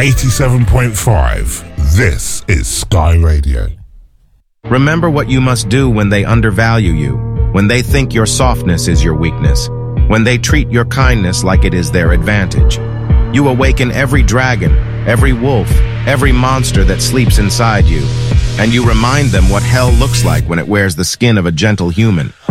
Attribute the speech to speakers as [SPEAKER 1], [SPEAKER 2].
[SPEAKER 1] 87.5. This is Sky Radio.
[SPEAKER 2] Remember what you must do when they undervalue you, when they think your softness is your weakness, when they treat your kindness like it is their advantage. You awaken every dragon, every wolf, every monster that sleeps inside you, and you remind them what hell looks like when it wears the skin of a gentle human.